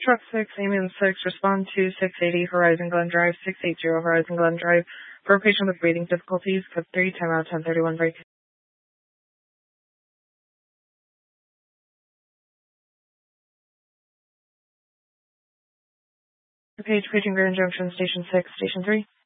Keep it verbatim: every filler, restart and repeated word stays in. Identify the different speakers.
Speaker 1: Truck six, Ambulance six, respond to six eighty Horizon Glen Drive, six eighty Horizon Glen Drive, for a patient with breathing difficulties, code three, time out ten thirty-one break. Page, paging Grand Junction, Station six, Station three.